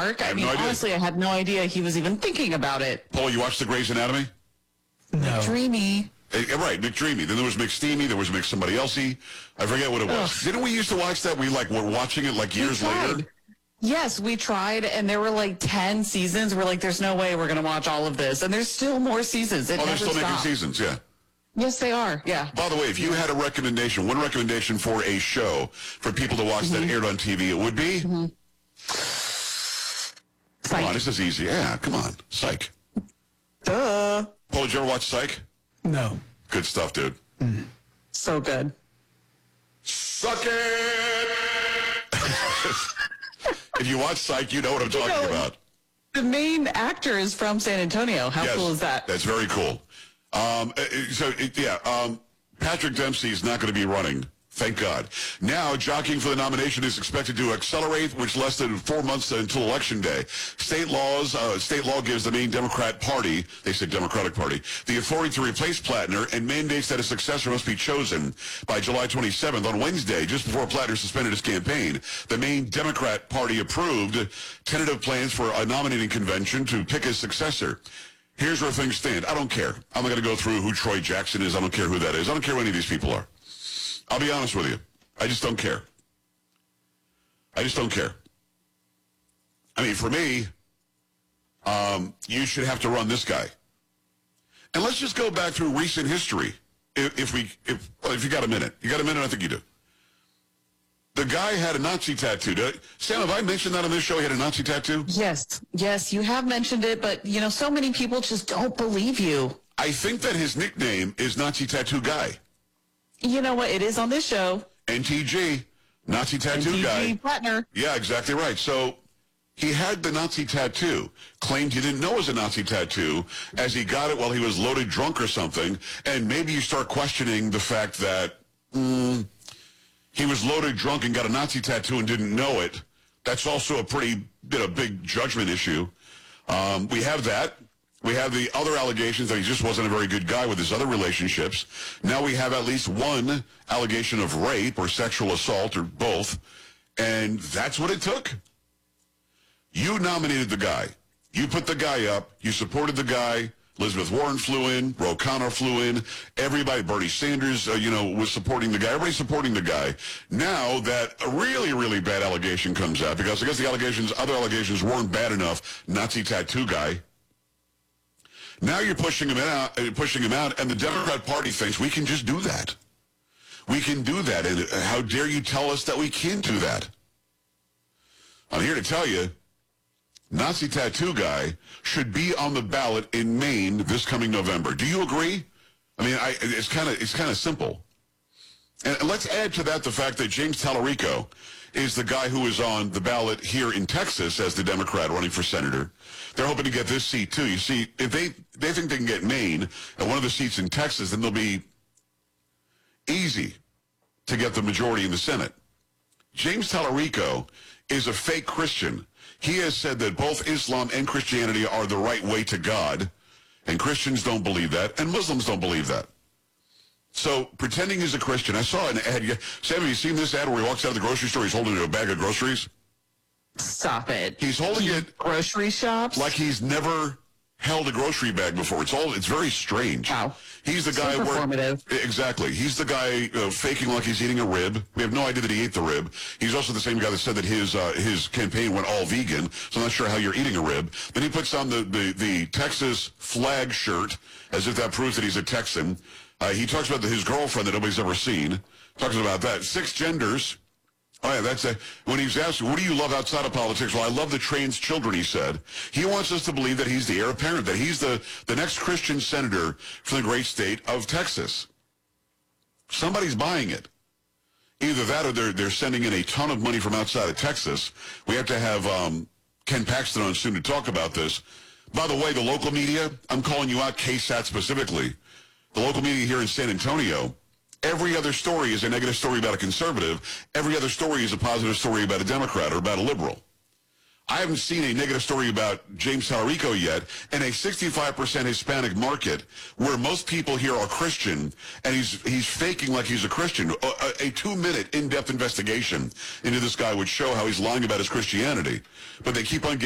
Mark. I mean, no idea. honestly, I had no idea he was even thinking about it. Paul, you watched the Grey's Anatomy? No. Dreamy. Right, McDreamy. Then there was McSteamy. There was McSomebody Elsey. I forget what it was. Ugh. Didn't we used to watch that? We were watching it like years later. Yes, we tried, and there were like 10 seasons. We're like, there's no way we're going to watch all of this. And there's still more seasons. It Oh, they're never still making stopped. seasons, yeah. Yes, they are. Yeah. By the way, if you had a recommendation, one recommendation for a show for people to watch that aired on TV, it would be? Come on, this is easy. Yeah, come on. Psych. Duh. Paul, did you ever watch Psych? No. Good stuff, dude. So good. Suck it! If you watch Psych, you know what I'm talking about. The main actor is from San Antonio. How cool is that? That's very cool. Patrick Dempsey is not going to be running. Thank God. Now, jockeying for the nomination is expected to accelerate, which less than 4 months until Election Day. State law gives the main Democrat Party, they said Democratic Party, the authority to replace Plattner and mandates that a successor must be chosen by July 27th. On Wednesday, just before Plattner suspended his campaign, the main Democrat Party approved tentative plans for a nominating convention to pick his successor. Here's where things stand. I don't care. I'm not going to go through who Troy Jackson is. I don't care who that is. I don't care who any of these people are. I'll be honest with you. I just don't care. I just don't care. I mean, for me, you should have to run this guy. And let's just go back through recent history. If you got a minute. You got a minute? I think you do. The guy had a Nazi tattoo. Sam, have I mentioned that on this show? He had a Nazi tattoo? Yes, you have mentioned it, but, so many people just don't believe you. I think that his nickname is Nazi Tattoo Guy. You know what? It is on this show. NTG, Nazi Tattoo Guy. Plattner. Yeah, exactly right. So he had the Nazi tattoo, claimed he didn't know it was a Nazi tattoo, as he got it while he was loaded drunk or something, and maybe you start questioning the fact that he was loaded drunk and got a Nazi tattoo and didn't know it. That's also a pretty big judgment issue. We have that. We have the other allegations that he just wasn't a very good guy with his other relationships. Now we have at least one allegation of rape or sexual assault or both. And that's what it took. You nominated the guy. You put the guy up. You supported the guy. Elizabeth Warren flew in. Ro Khanna flew in. Everybody, Bernie Sanders, was supporting the guy. Everybody's supporting the guy. Now that a really, really bad allegation comes out, because I guess the other allegations weren't bad enough, Nazi tattoo guy. Now you're pushing him out, and the Democrat Party thinks we can just do that. We can do that, and how dare you tell us that we can't do that? I'm here to tell you, Nazi tattoo guy should be on the ballot in Maine this coming November. Do you agree? I mean, it's kind of simple. And let's add to that the fact that James Tallarico is the guy who is on the ballot here in Texas as the Democrat running for senator. They're hoping to get this seat, too. You see, if they think they can get Maine and one of the seats in Texas, then they'll be easy to get the majority in the Senate. James Tallarico is a fake Christian. He has said that both Islam and Christianity are the right way to God, and Christians don't believe that, and Muslims don't believe that. So, pretending he's a Christian, I saw an ad. Sam, have you seen this ad where he walks out of the grocery store, he's holding a bag of groceries? Stop it. He's holding it grocery shops like he's never held a grocery bag before. It's very strange. Wow. He's the guy exactly. He's the guy faking like he's eating a rib. We have no idea that he ate the rib. He's also the same guy that said that his campaign went all vegan. So I'm not sure how you're eating a rib. Then he puts on the Texas flag shirt as if that proves that he's a Texan. He talks about his girlfriend that nobody's ever seen. Talks about that. 6 genders. Oh, yeah, when he's asked, what do you love outside of politics? Well, I love the trans children, he said. He wants us to believe that he's the heir apparent, that he's the next Christian senator from the great state of Texas. Somebody's buying it. Either that or they're sending in a ton of money from outside of Texas. We have to have Ken Paxton on soon to talk about this. By the way, the local media, I'm calling you out, KSAT specifically. The local media here in San Antonio, every other story is a negative story about a conservative. Every other story is a positive story about a Democrat or about a liberal. I haven't seen a negative story about James Tallarico yet, in a 65% Hispanic market where most people here are Christian, and he's faking like he's a Christian. A 2-minute in-depth investigation into this guy would show how he's lying about his Christianity. But they keep on